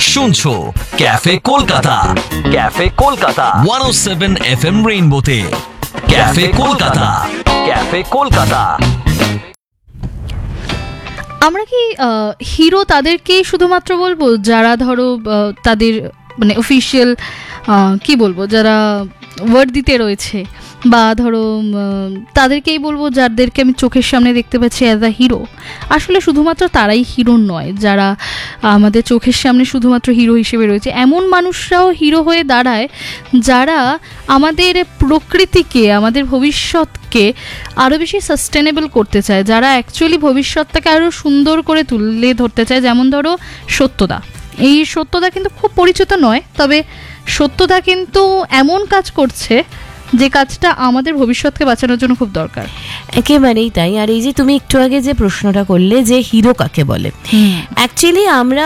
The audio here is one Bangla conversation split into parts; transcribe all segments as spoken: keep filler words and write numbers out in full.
শুনছো ক্যাফে কলকাতা, ক্যাফে কলকাতা একশো সাত F M রেইনবোতে। Cafe Kolkata, cafe Kolkata. আমরা কি হিরো তাদেরকেই শুধুমাত্র বলবো যারা ধরো তাদের মানে অফিসিয়াল কি বলবো যারা ওয়ার্দিতে রয়েছে, বা ধরো তাদেরকেই বলবো যাদেরকে আমি চোখের সামনে দেখতে পাচ্ছি অ্যাজ আ হিরো? আসলে শুধুমাত্র তারাই হিরো নয়, যারা আমাদের চোখের সামনে শুধুমাত্র হিরো হিসেবে রয়েছে এমন মানুষরাও হিরো হয়ে দাঁড়ায়, যারা আমাদের প্রকৃতিকে, আমাদের ভবিষ্যৎকে আরও বেশি সাস্টেনেবল করতে চায়, যারা অ্যাকচুয়ালি ভবিষ্যৎটাকে আরও সুন্দর করে তুলে ধরতে চায়। যেমন ধরো সত্যদা। এই সত্যদা কিন্তু খুব পরিচিত নয়, তবে সত্যদা কিন্তু এমন কাজ করছে যে কাজটা আমাদের ভবিষ্যৎকে বাঁচানোর জন্য খুব দরকার। একেবারেই তাই। আর এই যে তুমি একটু আগে যে প্রশ্নটা করলে যে হিরো কাকে বলে, অ্যাকচুয়ালি আমরা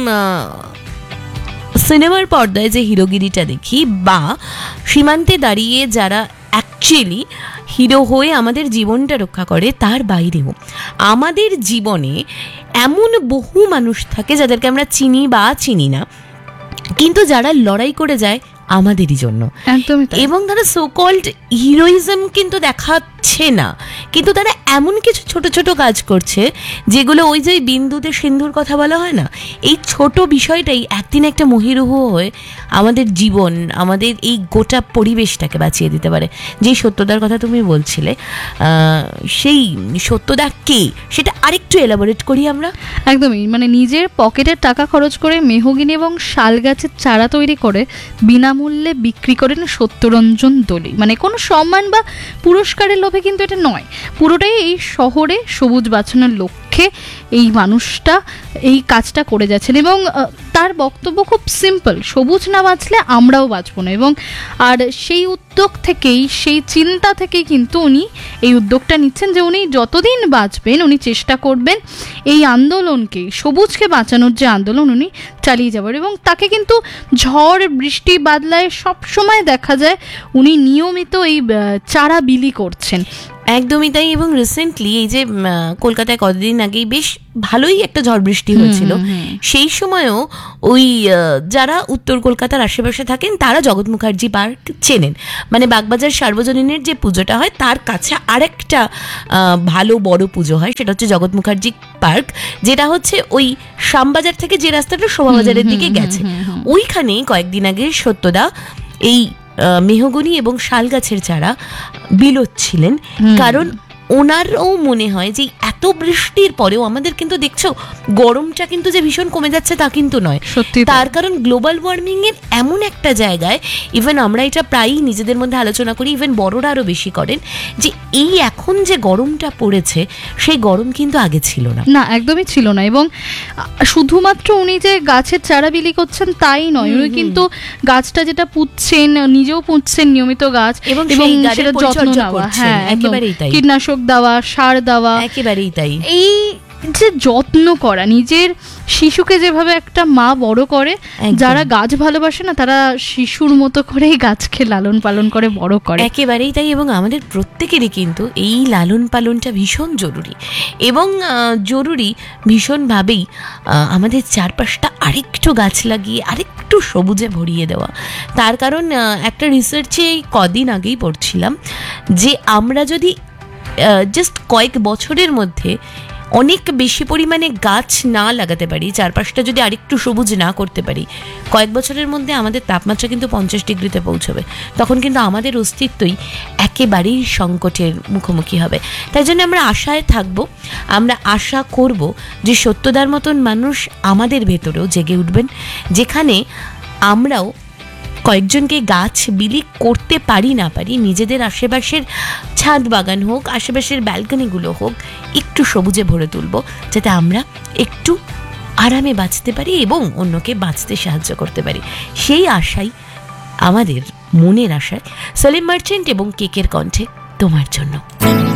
সিনেমার পর্দায় যে হিরোগিরিটা দেখি বা সীমান্তে দাঁড়িয়ে যারা অ্যাকচুয়ালি হিরো হয়ে আমাদের জীবনটা রক্ষা করে, তার বাইরেও আমাদের জীবনে এমন বহু মানুষ থাকে যাদেরকে আমরা চিনি বা চিনি না, কিন্তু যারা লড়াই করে যায় আমাদেরই জন্য। এবং তারা সো কল্ড হিরোইজম কিন্তু দেখাচ্ছে না, কিন্তু তারা এমন কিছু ছোট ছোট কাজ করছে যেগুলো ওই যে বিন্দুতে সিন্ধুর কথা বলা হয় না, এই ছোট বিষয়টাই একদিন একটা মহিরুহ হয়ে আমাদের জীবন, আমাদের এই গোটা পরিবেশটাকে বাঁচিয়ে দিতে পারে। যেই সত্যদার কথা তুমি বলছিলে, সেই সত্যদা কে সেটা আরেকটু এলাবোরেট করি আমরা। একদমই, মানে নিজের পকেটের টাকা খরচ করে মেহগিনি এবং শাল গাছের চারা তৈরি করে বিনামূল্যে বিক্রি করেন সত্যরঞ্জন দোলী। মানে কোনো সম্মান বা পুরস্কারের লোভে কিন্তু এটা নয়, পুরোটাই এই শহরে সবুজ বাঁচানোর লক্ষ্যে এই মানুষটা এই কাজটা করে যাচ্ছেন। এবং তার বক্তব্য খুব সিম্পল, সবুজ না বাঁচলে আমরাও বাঁচবো না। এবং আর সেই উদ্যোগ থেকেই, সেই চিন্তা থেকেই কিন্তু উনি এই উদ্যোগটা নিচ্ছেন যে উনি যতদিন বাঁচবেন উনি চেষ্টা করবেন এই আন্দোলনকে, সবুজকে বাঁচানোর যে আন্দোলন, উনি চালিয়ে যাবেন। এবং তাকে কিন্তু ঝড় বৃষ্টি বাদলায় সবসময় দেখা যায় উনি নিয়মিত এই চারা বিলি করছেন। একদমই তাই। এবং রিসেন্টলি এই যে কলকাতায় কতদিন আগেই বেশ ভালোই একটা ঝড় বৃষ্টি হয়েছিল, সেই সময়ও ওই যারা উত্তর কলকাতার আশেপাশে থাকেন তারা জগৎ মুখার্জি পার্ক চেনেন, মানে বাগবাজার সার্বজনীনের যে পুজোটা হয় তার কাছে আরেকটা ভালো বড় পুজো হয়, সেটা হচ্ছে জগৎ মুখার্জি পার্ক, যেটা হচ্ছে ওই শ্যামবাজার থেকে যে রাস্তাটা শোভাবাজারের দিকে গেছে, ওইখানেই কয়েকদিন আগে সত্যদা এই মেহগনি এবং শাল গাছের চারা বিলোচ্ছিলেন। কারণ ওনারও মনে হয় যে এত বৃষ্টির পরেও আমাদের কিন্তু দেখছো গরমটা কিন্তু যে ভীষণ কমে যাচ্ছে তা কিন্তু নয়, সত্যি। তার কারণ গ্লোবাল ওয়ার্মিং এর এমন একটা জায়গায়, ইভেন আমরা এটা প্রায়ই নিজেদের মধ্যে আলোচনা করি, ইভেন বড়রা আরো বেশি করেন, যে এই এখন যে গরমটা পড়েছে সেই গরম কিন্তু আগে ছিল না। না, একদমই ছিল না। এবং শুধুমাত্র উনি যে গাছের চারা বিলি করছেন তাই নয়, উনি কিন্তু গাছটা যেটা পুঁতছেন, নিজেও পুঁতছেন নিয়মিত গাছ, এবং সেটা যত্ন নেওয়া, হ্যাঁ একেবারেই তাই, কীটনাশক দেওয়া, সার দেওয়া, একেবারেই তাই। এই যে যত্ন করা, নিজের শিশুকে যেভাবে একটা মা বড় করে, যারা গাছ ভালোবাসে না তারা শিশুর মতো করেই গাছকে লালন পালন করে বড় করে। একেবারেই তাই। এবং আমাদের প্রত্যেকেরই কিন্তু এই লালন পালনটা ভীষণ জরুরি, এবং জরুরি ভীষণভাবেই আমাদের চারপাশটা আরেকটু গাছ লাগিয়ে আরেকটু সবুজে ভরিয়ে দেওয়া। তার কারণ একটা রিসার্চে কদিন আগেই পড়ছিলাম যে আমরা যদি জাস্ট কয়েক বছরের মধ্যে অনেক বেশি পরিমাণে গাছ না লাগাতে পারি, চারপাশটা যদি আরেকটু সবুজ না করতে পারি, কয়েক বছরের মধ্যে আমাদের তাপমাত্রা কিন্তু পঞ্চাশ ডিগ্রিতে পৌঁছবে। তখন কিন্তু আমাদের অস্তিত্বই একেবারেই সংকটের মুখোমুখি হবে। তাই জন্য আমরা আশায় থাকবো, আমরা আশা করব যে সত্যদার মতন মানুষ আমাদের ভেতরেও জেগে উঠবেন, যেখানে আমরাও কয়েকজনকে গাছ বিলি করতে পারি না পারি, নিজেদের আশেপাশের ছাদ বাগান হোক, আশেপাশের ব্যালকনিগুলো হোক, একটু সবুজে ভরে তুলব, যাতে আমরা একটু আরামে বাঁচতে পারি এবং অন্যকে বাঁচতে সাহায্য করতে পারি। সেই আশাই আমাদের মনের আশায়। সলিম মার্চেন্ট এবং কেকের কণ্ঠে তোমার জন্য।